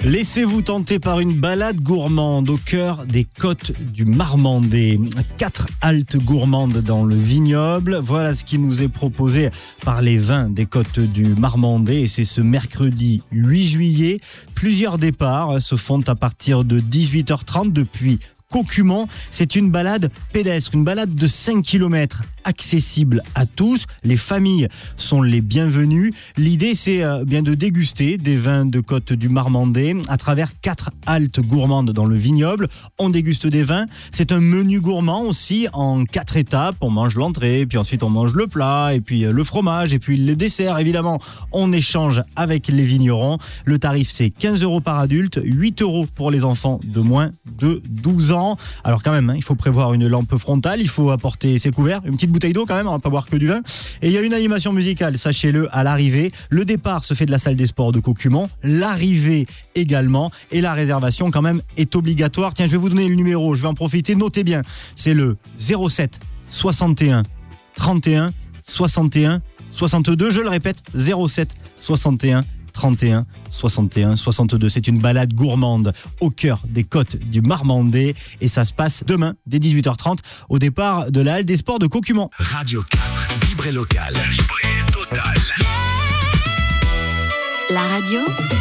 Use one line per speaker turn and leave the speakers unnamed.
Laissez-vous tenter par une balade gourmande au cœur des côtes du Marmandais. 4 haltes gourmandes dans le vignoble. Voilà ce qui nous est proposé par les vins des côtes du Marmandais. Et c'est ce mercredi 8 juillet. Plusieurs départs se font à partir de 18h30 depuis Caucumont. C'est une balade pédestre, une balade de 5 km accessible à tous. Les familles sont les bienvenues. L'idée, c'est bien de déguster des vins de côte du Marmandais à travers 4 haltes gourmandes dans le vignoble. On déguste des vins. C'est un menu gourmand aussi en 4 étapes. On mange l'entrée, puis ensuite on mange le plat, et puis le fromage, et puis le dessert. Évidemment, on échange avec les vignerons. Le tarif, c'est 15 € par adulte, 8 € pour les enfants de moins de 12 ans. Alors quand même, il faut prévoir une lampe frontale, il faut apporter ses couverts, une petite bouteille d'eau quand même, on va pas boire que du vin. Et il y a une animation musicale, sachez-le, à l'arrivée. Le départ se fait de la salle des sports de Caucumont, l'arrivée également, et la réservation quand même est obligatoire. Tiens, je vais vous donner le numéro, je vais en profiter, notez bien. C'est le 07 61 31 61 62, je le répète, 07 61 31 61 62. C'est une balade gourmande au cœur des côtes du Marmandais et ça se passe demain dès 18h30 au départ de la halle des sports de Caucumont.
Radio 4, vibrez local. Vibrez total.
La radio